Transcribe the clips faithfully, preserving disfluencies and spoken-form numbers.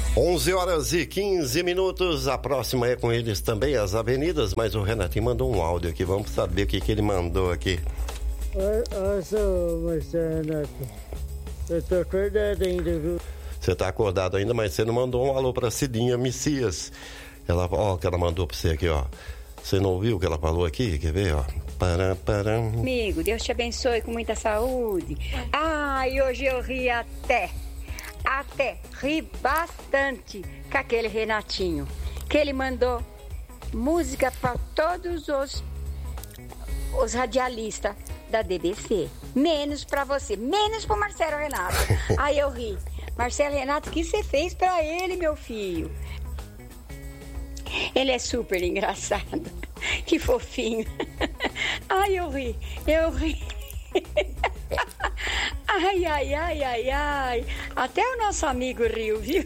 onze horas e quinze minutos, a próxima é com eles também, as avenidas, mas o Renatinho mandou um áudio aqui, vamos saber o que, que ele mandou aqui. Olha só, Marcelo Renato, eu tô acordado ainda, viu? Você tá acordado ainda, mas você não mandou um alô pra Cidinha Messias. Ela, ó, que ela mandou pra você aqui, ó. Você não ouviu o que ela falou aqui? Quer ver, ó? Param, param. Amigo, Deus te abençoe com muita saúde. Ai, hoje eu ri até... Até ri bastante com aquele Renatinho, que ele mandou música para todos os, os radialistas da D B C, menos para você, menos para Marcelo Renato. Aí eu ri. Marcelo Renato, o que você fez para ele, meu filho? Ele é super engraçado, que fofinho. Ai, eu ri, eu ri. Ai, ai, ai, ai, ai. Até o nosso amigo riu, viu?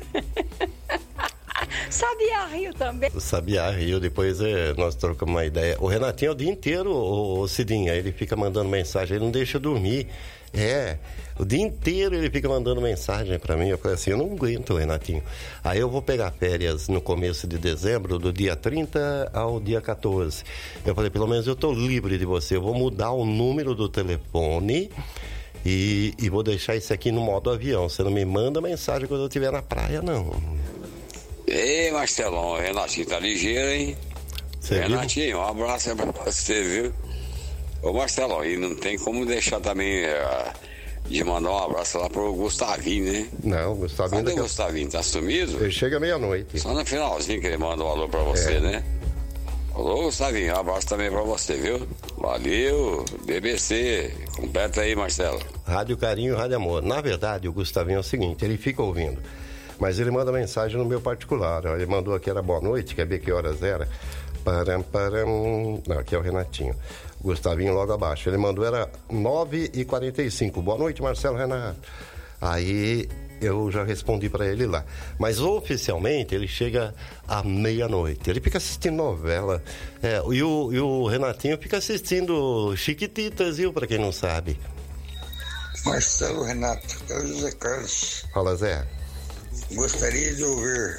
Sabia riu também. Sabia riu, depois é, nós trocamos uma ideia. O Renatinho o dia inteiro, o, o Cidinha, ele fica mandando mensagem, ele não deixa eu dormir. É, o dia inteiro ele fica mandando mensagem pra mim. Eu falei assim, eu não aguento, Renatinho. Aí eu vou pegar férias no começo de dezembro, do dia trinta ao dia quatorze. Eu falei, pelo menos eu tô livre de você. Eu vou mudar o número do telefone e, e vou deixar isso aqui no modo avião. Você não me manda mensagem quando eu estiver na praia, não. Ei, Marcelão, o Renatinho tá ligeiro, hein? Você Renatinho, viu? um abraço aí pra você, viu? Ô Marcelão, e não tem como deixar também uh, de mandar um abraço lá pro Gustavinho, né? Não, o Gustavinho... Cadê o daqui... Gustavinho? Tá sumido? Ele chega meia-noite. Só no finalzinho que ele manda um alô pra você, é. né? Alô, Gustavinho, um abraço também pra você, viu? Valeu, B B C, completa aí, Marcelo. Rádio Carinho, Rádio Amor. Na verdade, o Gustavinho é o seguinte, ele fica ouvindo, mas ele manda mensagem no meu particular. Ele mandou aqui, era boa noite, quer ver que horas era? Param, param. Não, aqui é o Renatinho. Gustavinho logo abaixo. Ele mandou, era nove e quarenta e cinco. Boa noite, Marcelo Renato. Aí eu já respondi pra ele lá. Mas oficialmente ele chega à meia-noite. Ele fica assistindo novela. É, e, o, e o Renatinho fica assistindo Chiquititas, viu? Pra quem não sabe. Marcelo Renato, é o José Carlos. Fala, Zé. Gostaria de ouvir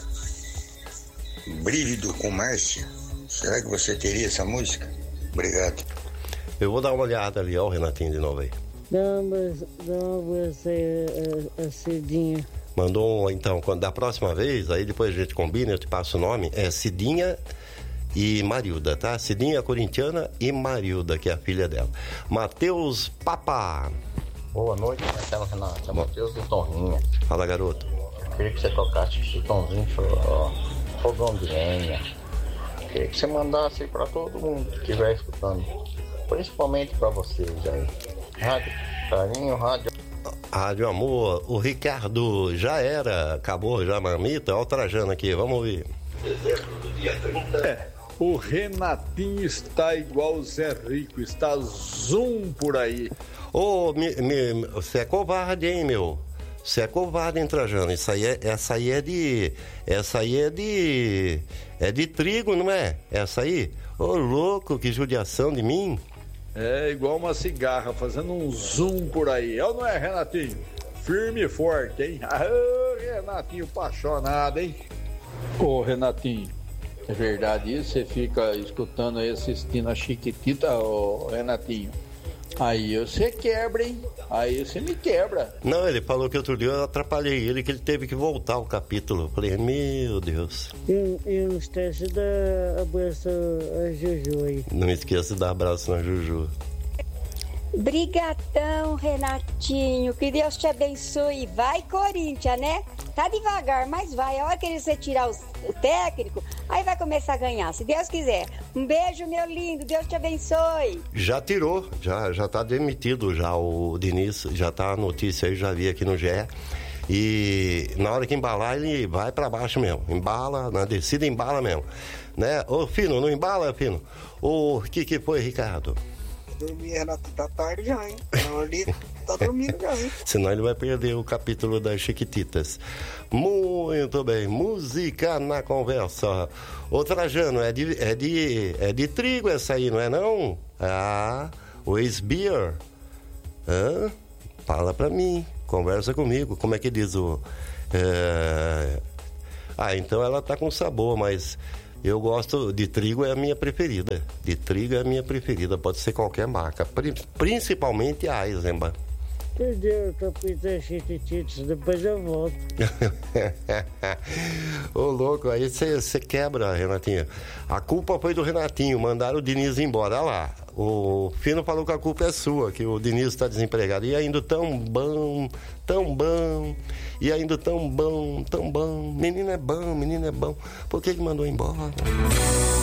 Brívido com Márcia. Será que você teria essa música? Obrigado. Eu vou dar uma olhada ali, ó, o Renatinho de novo aí. Dá uma, dá uma você, a, a Cidinha. Mandou, então, quando, da próxima vez, aí depois a gente combina, eu te passo o nome, é Cidinha e Marilda, tá? Cidinha corintiana e Marilda, que é a filha dela. Matheus Papá. Boa noite, Marcelo Renato. É o Matheus do Torrinha. Fala, garoto. Eu queria que você tocasse Chitãozinho, ó, Fogão de Lenha. Eu queria que você mandasse aí pra todo mundo que estiver escutando. Principalmente pra vocês aí. Rádio Carinho, Rádio... Rádio Amor, o Ricardo já era, acabou já a marmita, olha o Trajano aqui, vamos ouvir. É, o Renatinho está igual o Zé Rico, está zoom por aí. Ô, me, me, você é covarde, hein, meu? Você é covarde, hein, Trajano? Isso aí é, essa aí é de... Essa aí é de... É de trigo, não é? Essa aí? Ô, louco, que judiação de mim. É igual uma cigarra, fazendo um zoom por aí. É ou não é, Renatinho? Firme e forte, hein? Ah, Renatinho apaixonado, hein? Ô, Renatinho, é verdade isso? Você fica escutando aí, assistindo a Chiquitita, ô, Renatinho? Aí você quebra, hein? Aí você me quebra. Não, ele falou que outro dia eu atrapalhei ele, que ele teve que voltar o capítulo. Eu falei, meu Deus. Eu, eu não esqueço de dar abraço a Juju aí. Não esqueça de dar abraço na Juju. Brigadão, Renatinho. Que Deus te abençoe. Vai, Corinthians, né? Tá devagar, mas vai. A hora que você tirar os, o técnico, aí vai começar a ganhar, se Deus quiser. Um beijo, meu lindo. Deus te abençoe. Já tirou, já, já tá demitido já o Diniz. Já tá a notícia aí, já vi aqui no G E. E na hora que embalar, ele vai pra baixo mesmo. Embala, na descida embala mesmo. Né? Ô, Fino, não embala, Fino? O que que foi, Ricardo? Dormir, Renato, tá tarde já, hein? Na hora de... tá dormindo já, hein? Senão ele vai perder o capítulo das Chiquititas. Muito bem, música na conversa. Ô, Trajano, é de, é de, é de trigo essa aí, não é não? Ah, o ex-beer. Hã? Fala pra mim, conversa comigo. Como é que diz o... É... Ah, então ela tá com sabor, mas eu gosto de trigo, é a minha preferida. De trigo é a minha preferida, pode ser qualquer marca, principalmente a Eisenbahn. Entendeu? Capitão Chitititos, depois eu volto. Ô, louco, aí você quebra, Renatinho. A culpa foi do Renatinho, mandaram o Diniz embora. Olha lá, o Fino falou que a culpa é sua, que o Diniz está desempregado. E ainda tão bom, tão bom, e ainda tão bom, tão bom. Menino é bom, menino é bom. Por que que mandou embora?